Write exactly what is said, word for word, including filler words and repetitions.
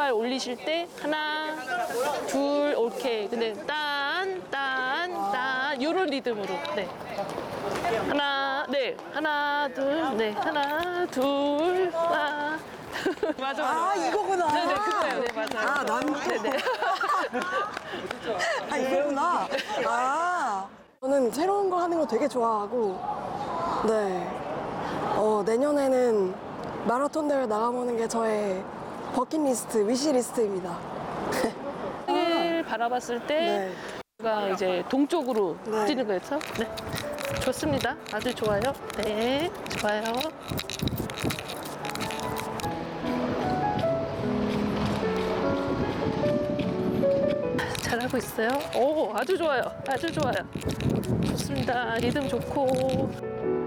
왼발 올리실 때 하나, 둘, 오케이. 근데 딴, 딴, 딴 요런 리듬으로. 네. 하나, 네. 하나, 둘, 네. 하나, 둘, 하나. 맞아, 맞아. 아, 이거구나. 네네, 그거예요. 네, 맞아요. 아, 난 또. 네네. 아, 이거구나. 아. 저는 새로운 거 하는 거 되게 좋아하고, 네. 어, 내년에는 마라톤 대회 나가보는 게 저의 버킷리스트, 위시리스트입니다. 을 바라봤을 때 네. 가 이제 동쪽으로 네. 뛰는 거였죠? 네. 좋습니다. 아주 좋아요. 네, 좋아요. 잘하고 있어요. 오, 아주 좋아요. 아주 좋아요. 좋습니다. 리듬 좋고.